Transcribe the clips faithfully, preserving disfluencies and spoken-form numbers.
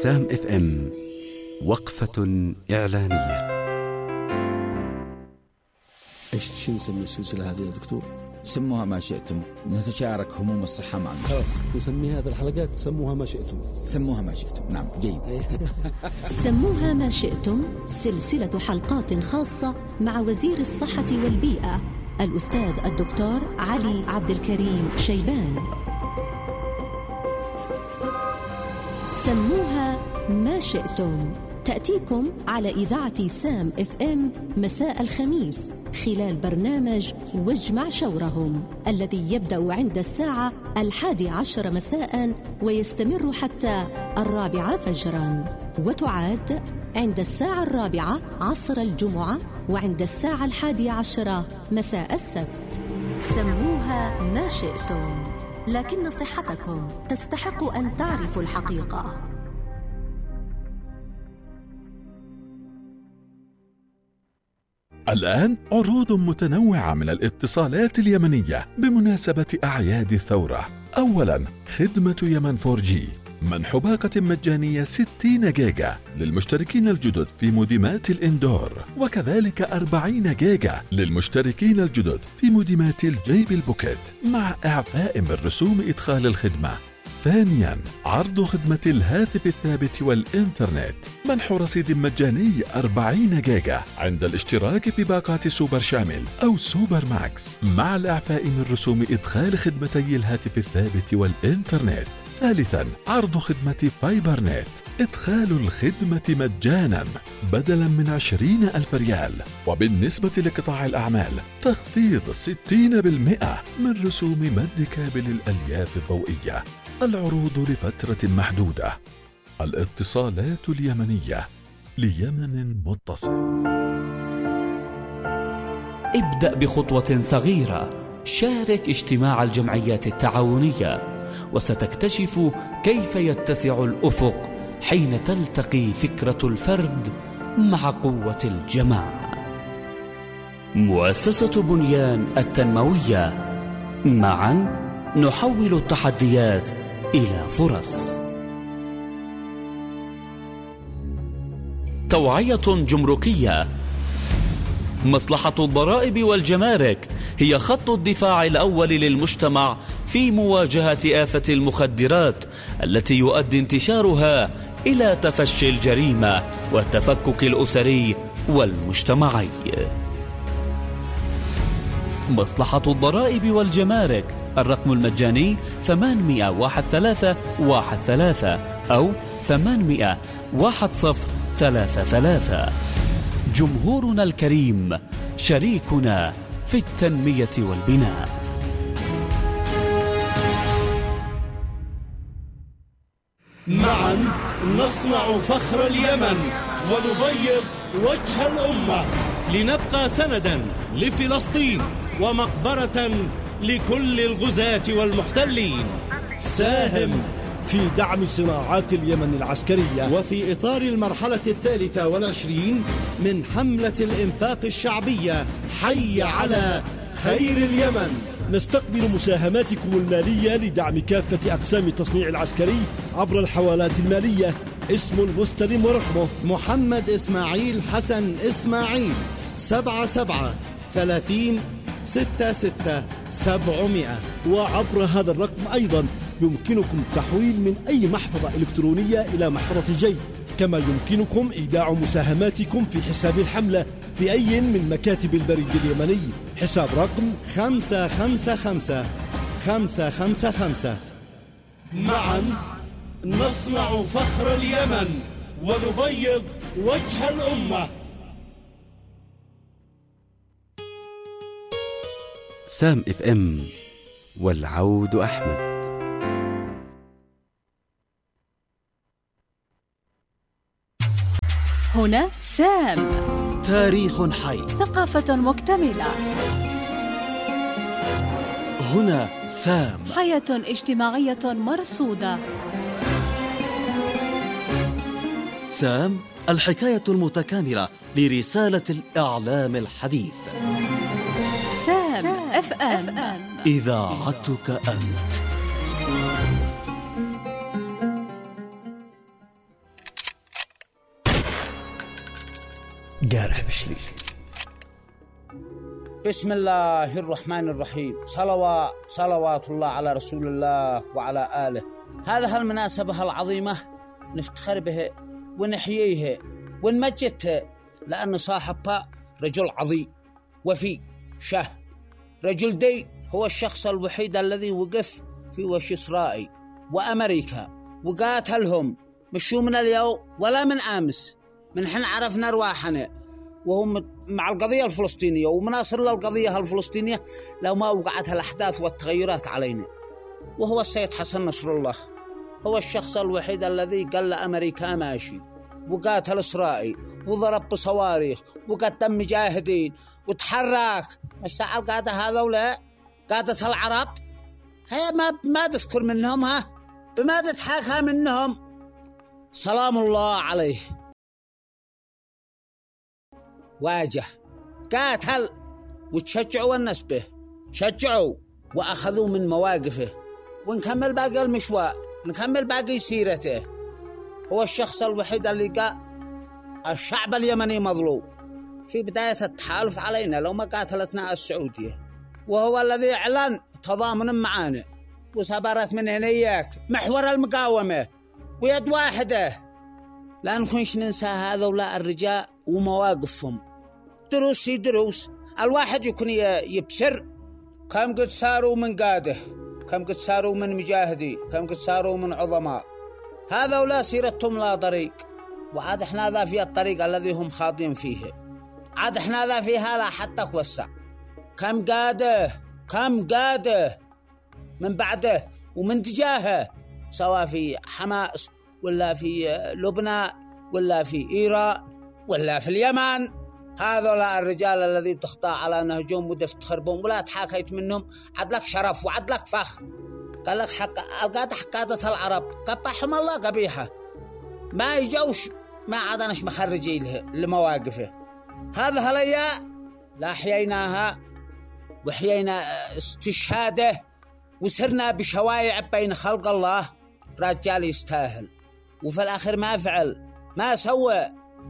سام اف ام وقفة إعلانية. ايش شو نسمي السلسلة هذه يا دكتور؟ سموها ما شئتم، نتشارك هموم الصحة مع المشاهدين. نسمي هذه الحلقات سموها ما شئتم. سموها ما شئتم، نعم جيد. سموها ما شئتم، سلسلة حلقات خاصة مع وزير الصحة والبيئة الأستاذ الدكتور علي عبد الكريم شيبان. سموها ما شئتم تأتيكم على إذاعة سام اف ام مساء الخميس خلال برنامج واجمع شورهم الذي يبدأ عند الساعة الحادي عشر مساء ويستمر حتى الرابعة فجرا، وتعاد عند الساعة الرابعة عصر الجمعة وعند الساعة الحادي عشرة مساء السبت. سموها ما شئتم، لكن صحتكم تستحق أن تعرفوا الحقيقة. الآن عروض متنوعة من الاتصالات اليمنية بمناسبة أعياد الثورة. أولاً، خدمة يمن فور جي، منح باقة مجانية ستين جيجا للمشتركين الجدد في موديمات الإندور، وكذلك أربعين جيجا للمشتركين الجدد في موديمات الجيب البوكيت مع إعفاء من رسوم إدخال الخدمة. ثانياً، عرض خدمة الهاتف الثابت والإنترنت، منح رصيد مجاني أربعين جيجا عند الاشتراك بباقات سوبر شامل أو سوبر ماكس مع الإعفاء من رسوم إدخال خدمتي الهاتف الثابت والإنترنت. ثالثاً، عرض خدمة فايبر نت، إدخال الخدمة مجاناً بدلاً من عشرين ألف ريال، وبالنسبة لقطاع الأعمال تخفيض ستين بالمئة من رسوم مد كابل الألياف الضوئية. العروض لفترة محدودة. الاتصالات اليمنية ليمن متصل. ابدأ بخطوة صغيرة، شارك اجتماع الجمعيات التعاونية، وستكتشف كيف يتسع الأفق حين تلتقي فكرة الفرد مع قوة الجماعة. مؤسسة بنيان التنموية، معا نحول التحديات إلى فرص. توعية جمركية، مصلحة الضرائب والجمارك هي خط الدفاع الأول للمجتمع في مواجهة آفة المخدرات التي يؤدي انتشارها إلى تفشي الجريمة والتفكك الأسري والمجتمعي. مصلحة الضرائب والجمارك، الرقم المجاني ثمانمئة واحد ثلاثة واحد ثلاثة أو ثمانمئة واحد صفر ثلاثة ثلاثة. جمهورنا الكريم شريكنا في التنمية والبناء. معا نصنع فخر اليمن ونبيض وجه الأمة، لنبقى سندا لفلسطين ومقبرة لكل الغزاة والمحتلين. ساهم في دعم صناعات اليمن العسكرية وفي إطار المرحلة الثالثة والعشرين من حملة الإنفاق الشعبية حي على خير اليمن. نستقبل مساهماتكم المالية لدعم كافة أقسام التصنيع العسكري عبر الحوالات المالية. اسم المستلم ورقمه محمد إسماعيل حسن إسماعيل، سبعة سبعة ثلاثين ستة ستة سبعمائة. وعبر هذا الرقم أيضا يمكنكم تحويل من أي محفظة إلكترونية إلى محفظة جيب، كما يمكنكم إيداع مساهماتكم في حساب الحملة بأي من مكاتب البريد اليمني. حساب رقم خمسة خمسة خمسة خمسة خمسة خمسة. معا نصنع فخر اليمن ونبيض وجه الأمة. سام اف ام والعود أحمد. هنا سام، تاريخ حي، ثقافة مكتملة. هنا سام، حياة اجتماعية مرصودة. سام، الحكاية المتكاملة لرسالة الإعلام الحديث. سام اف ام، إذاعتك أنت. قارح بشلي. بسم الله الرحمن الرحيم. صلوات صلوات الله على رسول الله وعلى آله. هذا هالمناسبة العظيمة نفتخر به ونحييه ونمجده، لأن صاحبها رجل عظيم وفي شه. رجل دي هو الشخص الوحيد الذي وقف في وش إسرائيل وأمريكا وقاتلهم، مش من اليوم ولا من أمس، من حين عرفنا رواحنا، وهم مع القضية الفلسطينية ومناصر للقضية الفلسطينية لو ما وقعت الأحداث والتغيرات علينا. وهو السيد حسن نصر الله هو الشخص الوحيد الذي قال لأمريكا ماشي، وقاتل إسرائيل وضرب بصواريخ وقدم مجاهدين وتحرك. الساعة القادة هذا ولا قادة العرب هي ما ما تذكر منهم، ها بما تتحاكى منهم. سلام الله عليه. واجه قاتل وتشجعوا الناس به، شجعوا وأخذوا من مواقفه. ونكمل باقي المشوار، نكمل باقي سيرته. هو الشخص الوحيد اللي قال الشعب اليمني مظلوم في بداية التحالف علينا لو ما قاتلتنا السعودية، وهو الذي أعلن تضامن معانا وسبرت من هنياك محور المقاومة ويد واحدة. لا نكونش ننسى هذا ولا الرجال ومواقفهم. دروس دروس الواحد يكون يبشر كم قد صاروا من قاده، كم قد صاروا من مجاهدين، كم قد صاروا من عظماء. هذا ولا سيرتهم لا طريق، وعاد احنا ذا في الطريق الذي هم خاضين فيه، عاد احنا ذا فيها لا حتى توسع. كم قاده كم قاده من بعده ومن تجاهه، سواء في حماس ولا في لبنان ولا في إيران ولا في اليمن. هذولا الرجال الذي تخطى على نهجهم ودفتخر بهم ولا تحاكيت منهم، عد لك شرف وعد لك فخر. قال لك حق القادة حقادة العرب قبحهم الله قبيحة، ما يجوش ما عادناش مخرجي لمواقفه. هذا هليا لا حييناها وحيينا استشهاده وسرنا بشوايع بين خلق الله. رجال يستاهل، وفي الآخر ما فعل ما سوى،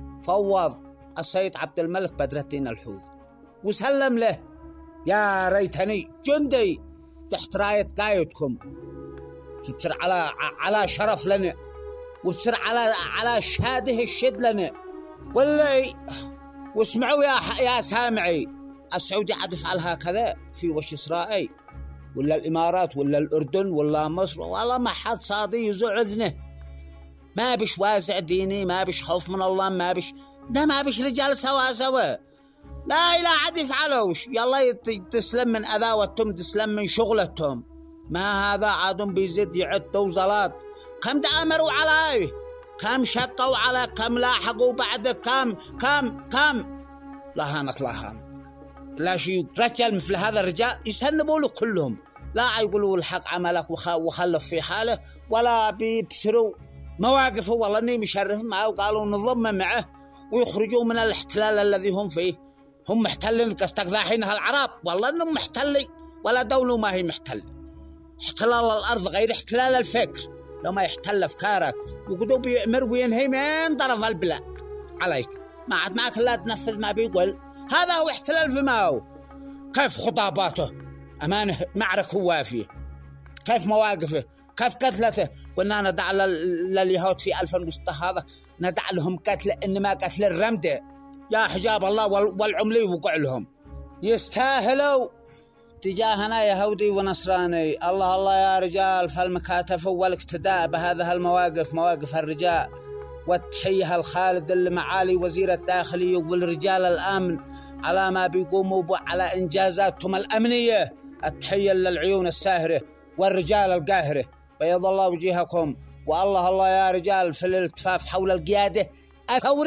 فوض السيد عبد الملك بدر الدين الحوثي وسلم له. يا ريتني جندي تحت راية قايدكم، تبصر على على شرف لنا وتبصر على على شهاده الشد لنا. واللي واسمعوا يا يا سامعي، السعودية عاد يفعل هكذا في وش إسرائيل ولا الإمارات ولا الأردن ولا مصر، والله ما حد صادي يزع أذنه. ما بش وازع ديني، ما بش خوف من الله، ما بش ده ما بش رجال سوا سوا. لا إله عاد يفعلوش، يلا تسلم من أذاوتهم، تسلم من شغلتهم. ما هذا عاد بيزيد يعدوا زلات. كم تأمروا عليه، كم شقوا على، كم لاحقوا بعد، كم كم كم لهانك لهانك. لا شيء رجال مثل هذا الرجال يسنبوا له كلهم، لا يقولوا الحق عملك وخلف في حاله، ولا بيبشروا مواقفه والله اني مشرف معه وقالوا نضم معه ويخرجوا من الاحتلال الذي هم فيه. هم محتلين كاستقذاحينها العرب، والله انهم محتلين ولا دولة ما هي محتلة. احتلال الارض غير احتلال الفكر. لو ما يحتل افكارك وقدوا بيأمر وينهي من طرف البلاد عليك، ما عاد معك لا تنفذ ما بيقول. هذا هو احتلال في ما هو. كيف خطاباته امانه معركة وافية، كيف مواقفه، كيف قتلته. قلنا ندع لليهود في ألفين وستة هذا ندع لهم قتل، إنما قتل الرمدة يا حجاب الله والعملي وقع لهم. يستاهلوا تجاهنا يهودي ونصراني. الله الله يا رجال فالمكاتف والاقتداء بهذه المواقف، مواقف الرجال. والتحية الخالد اللي معالي وزير الداخلية والرجال الأمن على ما بيقوموا على إنجازاتهم الأمنية. التحية للعيون الساهرة والرجال القاهرة، بيض الله وجيهكم. والله الله يا رجال في الالتفاف حول القيادة الثورية.